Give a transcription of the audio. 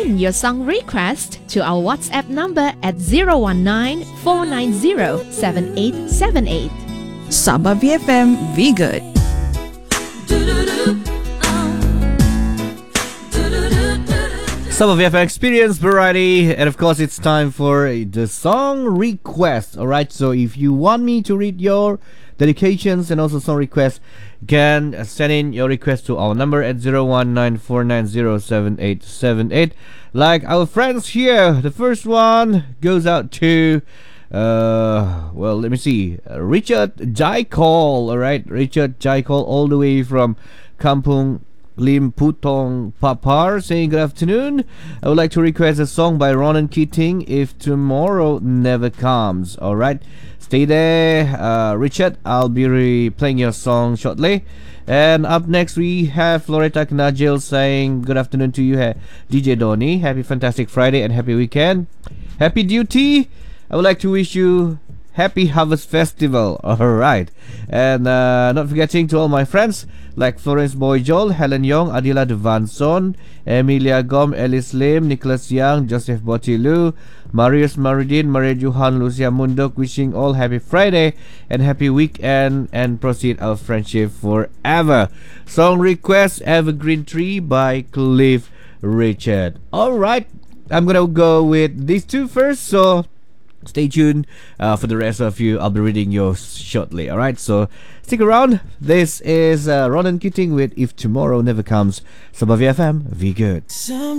in your song request to our WhatsApp number at 019-490-7878. Sabah VFM, be good. Some of you have experienced variety, and of course it's time for the song request. Alright, so if you want me to read your dedications and also song requests, you can send in your request to our number at 019-490-7878. Like our friends here, the first one goes out to let me see, Richard Jaikol. Alright, Richard Jaikol, all the way from Kampung Lim Putong Papar, saying good afternoon. I would like to request a song by Ronan Keating, If Tomorrow Never Comes. Alright, stay there, Richard. I'll be playing your song shortly. And up next we have Floretta Knajil saying good afternoon to you, DJ Donny. Happy fantastic Friday and happy weekend. Happy duty. I would like to wish you Happy Harvest Festival. Alright, and not forgetting to all my friends like Florence Boyjol, Helen Yong, Adila Devanson, Emilia Gom, Ellis Lim, Nicholas Young, Joseph Botilu, Marius Maridin, Maria Johan, Lucia Mundok, wishing all happy Friday and happy weekend and proceed our friendship forever. Song request Evergreen Tree by Cliff Richard. Alright, I'm gonna go with these two first, so stay tuned for the rest of you. I'll be reading yours shortly. Alright, so stick around. This is Ronan Keating with If Tomorrow Never Comes. Sabah VFM, be good.